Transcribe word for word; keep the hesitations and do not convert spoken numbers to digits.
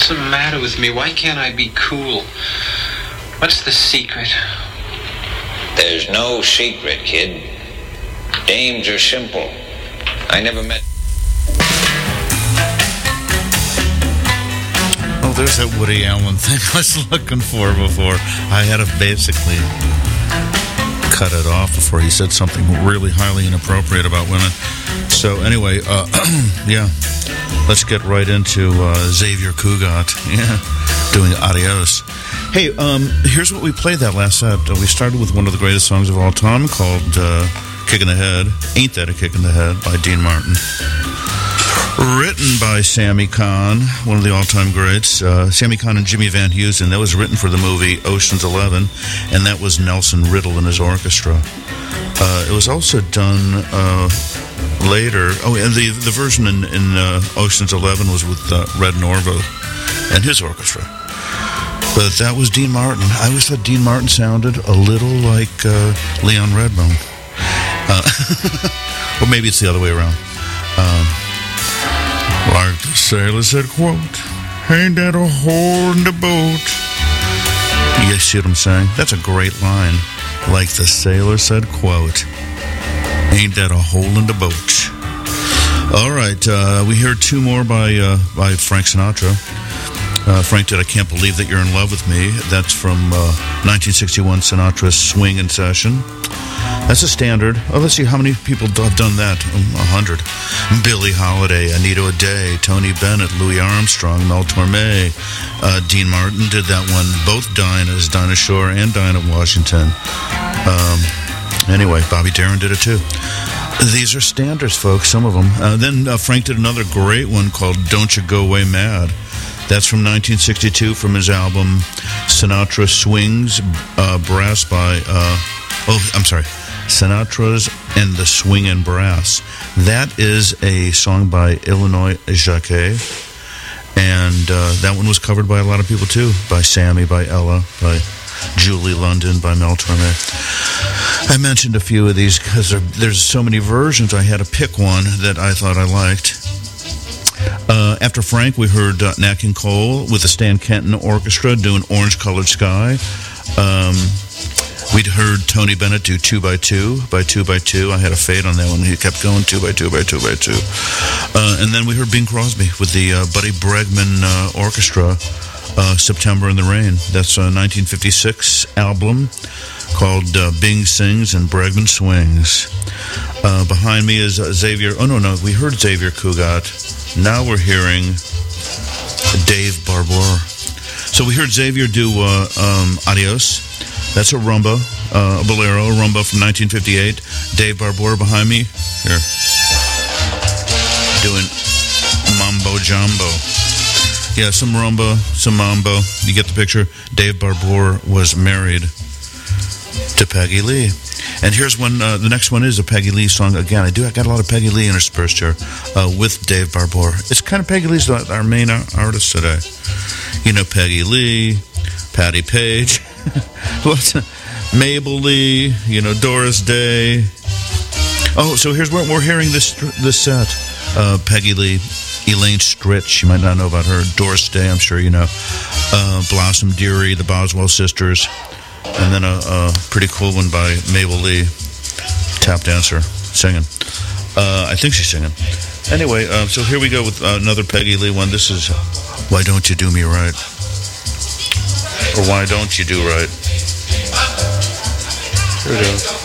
What's the matter with me? Why can't I be cool? What's the secret? There's no secret, kid. Dames are simple. I never met... Oh, there's that Woody Allen thing I was looking for before. I had to basically cut it off before he said something really highly inappropriate about women. So anyway, uh, yeah, let's get right into uh, Xavier Cugat, yeah, doing Adios. Hey, um, here's what we played that last set. Uh, we started with one of the greatest songs of all time called uh, Kick in the Head, Ain't That a Kick in the Head, by Dean Martin. Written by Sammy Cahn, one of the all-time greats. Uh, Sammy Cahn and Jimmy Van Heusen. That was written for the movie Ocean's Eleven, and that was Nelson Riddle and his orchestra. Uh, it was also done uh, later. Oh, and the the version in, in uh, Ocean's Eleven was with uh, Red Norvo and his orchestra. But that was Dean Martin. I always thought Dean Martin sounded a little like uh, Leon Redbone. Uh, or maybe it's the other way around. Um, like the sailor said, quote, ain't that a hole in the boat? You see what I'm saying? That's a great line. Like the sailor said, quote, ain't that a hole in the boat? All right, uh, we heard two more by uh, by Frank Sinatra. Uh, Frank did I Can't Believe That You're in Love With Me. That's from uh, nineteen sixty-one Sinatra's Swing in Session. That's a standard. Oh, let's see how many people have done that. A hundred. Billie Holiday, Anita O'Day, Tony Bennett, Louis Armstrong, Mel Torme. Uh, Dean Martin did that one. Both Dinahs, Dinah Shore and Dinah Washington. Um, anyway, Bobby Darin did it too. These are standards, folks, some of them. Uh, then uh, Frank did another great one called Don't You Go Away Mad. That's from nineteen sixty-two from his album Sinatra Swings, uh, Brass by... Uh, oh, I'm sorry. Sinatra's and the Swingin' Brass. That is a song by Illinois Jacquet, and uh, that one was covered by a lot of people too, by Sammy, by Ella, by Julie London, by Mel Torme. I mentioned a few of these because there's so many versions. I had to pick one that I thought I liked. Uh, after Frank, we heard uh, Nat King Cole with the Stan Kenton Orchestra doing Orange Colored Sky. Um... We'd heard Tony Bennett do Two by Two by Two by Two. I had a fade on that one. He kept going Two by Two by Two by Two. Uh, and then we heard Bing Crosby with the uh, Buddy Bregman uh, Orchestra, uh, September in the Rain. That's a nineteen fifty-six album called uh, Bing Sings and Bregman Swings. Uh, behind me is uh, Xavier. Oh, no, no. We heard Xavier Cugat. Now we're hearing Dave Barbour. So we heard Xavier do uh, um, Adios. That's a rumba, uh, a bolero, a rumba from nineteen fifty-eight. Dave Barbour behind me, here, doing mambo jumbo. Yeah, some rumba, some mambo. You get the picture. Dave Barbour was married to Peggy Lee. And here's one, uh, the next one is a Peggy Lee song. Again, I do, I got a lot of Peggy Lee interspersed here uh, with Dave Barbour. It's kind of Peggy Lee's our main artist today. You know, Peggy Lee, Patti Page. What's Mabel Lee, you know, Doris Day. Oh, so here's where we're hearing this this set. Uh, Peggy Lee, Elaine Stritch, you might not know about her. Doris Day, I'm sure you know. Uh, Blossom Dearie, the Boswell sisters. And then a, a pretty cool one by Mabel Lee, tap dancer, singing. Uh, I think she's singing. Anyway, uh, so here we go with uh, another Peggy Lee one. This is Why Don't You Do Me Right? Or Why Don't You Do Right? Here we go.